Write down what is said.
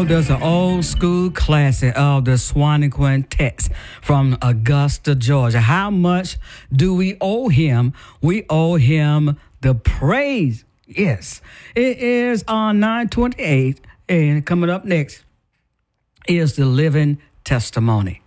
there's an old school classic of the Swanee Quintet from Augusta, Georgia. How much do we owe him? We owe him the praise. Yes, it is on 928, and coming up next is the living testimony.